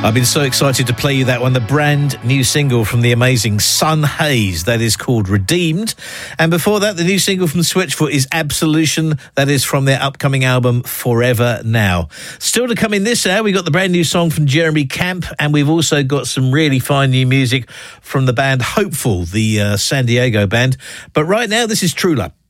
I've been so excited to play you that one, the brand new single from the amazing Sun Hayes, that is called Redeemed. And before that, the new single from Switchfoot is Absolution, that is from their upcoming album Forever Now. Still to come in this hour, we got the brand new song from Jeremy Camp, and we've also got some really fine new music from the band Hopeful, the San Diego band. But right now, this is True Love.